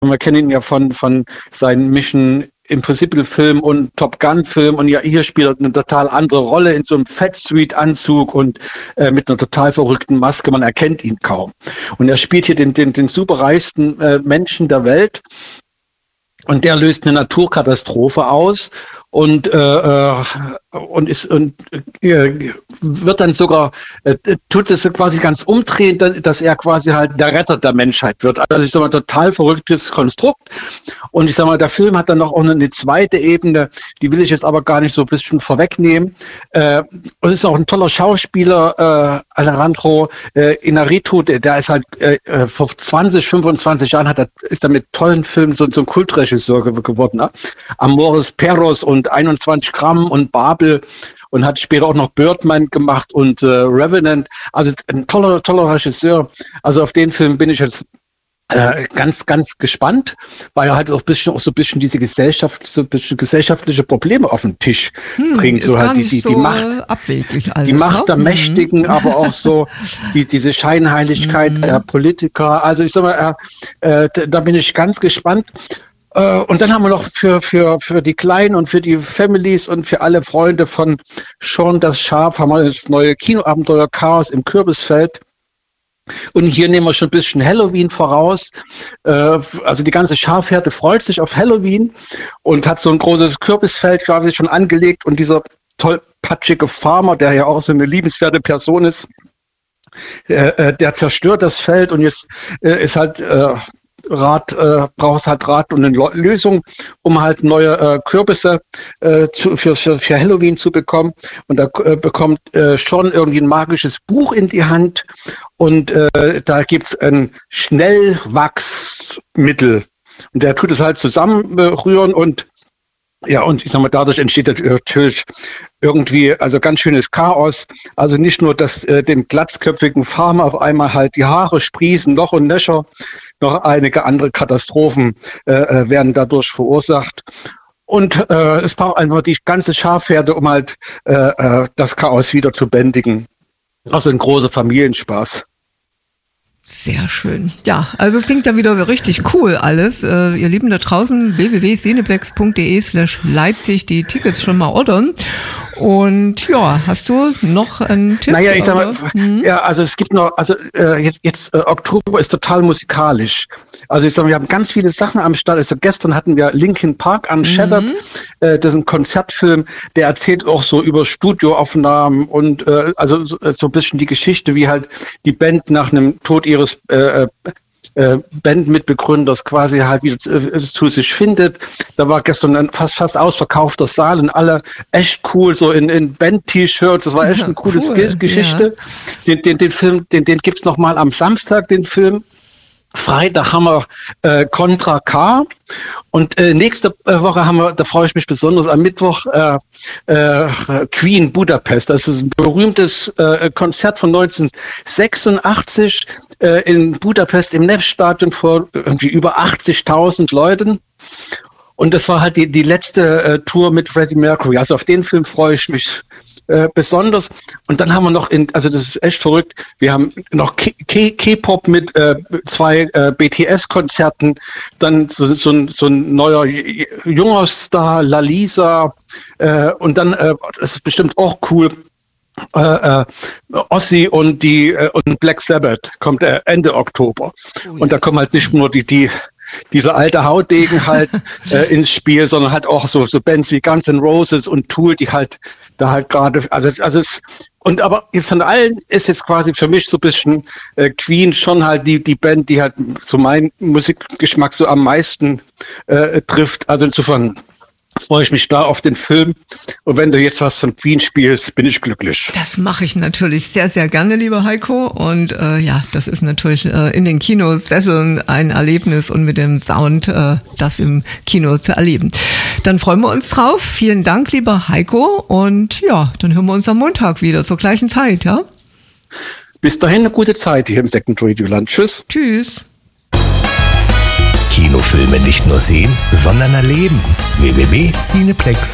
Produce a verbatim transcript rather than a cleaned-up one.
wir kennen ihn ja von, von seinen Mission Impossible-Film und Top Gun-Film und ja, hier spielt er eine total andere Rolle in so einem Fat-Suite-Anzug und äh, mit einer total verrückten Maske. Man erkennt ihn kaum. Und er spielt hier den, den, den superreichsten äh, Menschen der Welt. Und der löst eine Naturkatastrophe aus und äh, und ist und äh, wird dann sogar äh, tut es quasi ganz umdrehen, dass er quasi halt der Retter der Menschheit wird. Also ich sag mal, total verrücktes Konstrukt. Und ich sag mal, der Film hat dann noch auch eine zweite Ebene, die will ich jetzt aber gar nicht so ein bisschen vorwegnehmen. Äh, es ist auch ein toller Schauspieler, äh, Alejandro äh, Iñárritu, der, der ist halt äh, vor zwanzig, fünfundzwanzig Jahren hat er, ist er mit tollen Filmen so, so ein Kultregisseur geworden. Ne? Amores Perros und einundzwanzig Gramm und Babel und hat später auch noch Birdman gemacht und äh, Revenant. Also ein toller, toller Regisseur. Also auf den Film bin ich jetzt äh, ganz, ganz gespannt, weil er halt auch, bisschen, auch so ein bisschen diese Gesellschaft, so ein bisschen gesellschaftliche Probleme auf den Tisch hm, bringt. So halt die, die, die so Macht, abwegig alles, die Macht der hm. Mächtigen, aber auch so die, diese Scheinheiligkeit hm. der Politiker. Also ich sag mal, äh, äh, da bin ich ganz gespannt. Und dann haben wir noch für, für, für die Kleinen und für die Families und für alle Freunde von Shaun das Schaf haben wir das neue Kinoabenteuer Chaos im Kürbisfeld. Und hier nehmen wir schon ein bisschen Halloween voraus. Also die ganze Schafherde freut sich auf Halloween und hat so ein großes Kürbisfeld quasi schon angelegt. Und dieser tollpatschige Farmer, der ja auch so eine liebenswerte Person ist, der zerstört das Feld und jetzt ist halt... Rat, äh, brauchst halt Rat und eine Lösung, um halt neue äh, Kürbisse äh, zu, für, für, für Halloween zu bekommen. Und da äh, bekommt äh, schon irgendwie ein magisches Buch in die Hand und äh, da gibt's ein Schnellwachsmittel. Und der tut es halt zusammenrühren und ja, und ich sag mal, dadurch entsteht natürlich irgendwie also ganz schönes Chaos. Also nicht nur, dass äh, dem glatzköpfigen Farmer auf einmal halt die Haare sprießen, noch und nöcher, noch einige andere Katastrophen äh, werden dadurch verursacht. Und äh, es braucht einfach die ganze Schafherde, um halt äh, äh, das Chaos wieder zu bändigen. Also ein großer Familienspaß. Sehr schön. Ja, also es klingt ja wieder richtig cool alles. Äh, ihr Lieben da draußen, w w w punkt cineplex.de slash Leipzig, die Tickets schon mal ordern. Und ja, hast du noch einen Tipp? Naja, ich sag mal, mhm. ja, also es gibt noch, also äh, jetzt, jetzt äh, Oktober ist total musikalisch. Also ich sag mal, wir haben ganz viele Sachen am Start. Also gestern hatten wir Linkin Park Unshattered. Mhm. Äh, das ist ein Konzertfilm, der erzählt auch so über Studioaufnahmen und äh, also so, so ein bisschen die Geschichte, wie halt die Band nach einem Tod ihres äh, äh, Bandmitbegründers quasi halt wieder zu, äh, zu sich findet. Da war gestern ein fast fast ausverkaufter Saal und alle echt cool, so in, in Band-T-Shirts. Das war echt eine coole cool, Geschichte. Ja. Den, den, den Film, den, den gibt's noch mal am Samstag, den Film. Freitag haben wir äh, Contra K und äh, nächste Woche haben wir, da freue ich mich besonders, am Mittwoch äh, äh, Queen Budapest. Das ist ein berühmtes äh, Konzert von neunzehnhundertsechsundachtzig äh, in Budapest im Nefstadion vor irgendwie über achtzigtausend Leuten. Und das war halt die, die letzte äh, Tour mit Freddie Mercury. Also auf den Film freue ich mich Äh, besonders. Und dann haben wir noch, in, also das ist echt verrückt, wir haben noch K-Pop mit äh, zwei äh, B T S-Konzerten, dann so, so, ein, so ein neuer junger Star, Lalisa, äh, und dann, äh, das ist bestimmt auch cool, äh, äh, Ozzy und die äh, und Black Sabbath kommt äh, Ende Oktober. Oh, ja. Und da kommen halt nicht nur die, die dieser alte Hautdegen halt äh, ins Spiel, sondern halt auch so, so Bands wie Guns N' Roses und Tool, die halt da halt gerade, also, also es, und aber von allen ist jetzt quasi für mich so ein bisschen äh, Queen schon halt die, die Band, die halt so meinen Musikgeschmack so am meisten äh, trifft. Also insofern freue ich mich da auf den Film. Und wenn du jetzt was von Queen spielst, bin ich glücklich. Das mache ich natürlich sehr, sehr gerne, lieber Heiko. Und äh, ja, das ist natürlich äh, in den Kinosesseln ein Erlebnis und mit dem Sound äh, das im Kino zu erleben. Dann freuen wir uns drauf. Vielen Dank, lieber Heiko. Und ja, dann hören wir uns am Montag wieder zur gleichen Zeit, ja? Bis dahin eine gute Zeit hier im Second Radio Land. Tschüss. Tschüss. Kinofilme nicht nur sehen, sondern erleben. w w w punkt cineplex